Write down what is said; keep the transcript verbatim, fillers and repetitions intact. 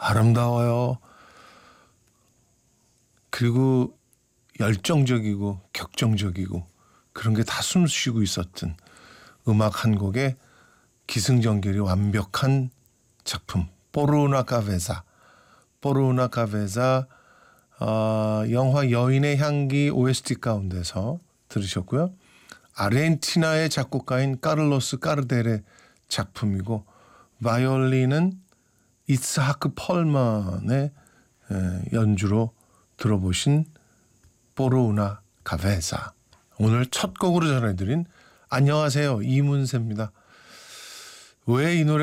아름다워요. 그리고 열정적이고 격정적이고 그런 게 다 숨쉬고 있었던 음악 한 곡의 기승전결이 완벽한 작품. 포르우나 카베사. 포르우나 카베사 어, 영화 여인의 향기 오에스티 가운데서 들으셨고요. 아르헨티나의 작곡가인 카를로스 까르델의 작품이고 바이올린은 이츠하크 펄만의 연주로 들어보신 포르우나 카베사. 오늘 첫 곡으로 전해드린 안녕하세요 이문세입니다. 왜 이 노래